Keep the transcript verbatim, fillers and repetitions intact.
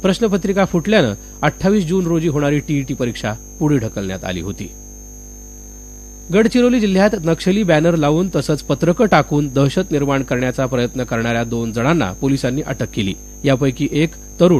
प्रश्नपत्रिका फुटल्यानं अठ्ठावीस जून रोजी होणारी टीईटी परीक्षा पुढे ढकलण्यात आली होती. गडचिरोली जिल्ह्यात नक्षली बॅनर लावून तसंच पत्रकं टाकून दहशत निर्माण करण्याचा प्रयत्न करणाऱ्या दोन जणांना पोलिसांनी अटक केली. यापैकी एक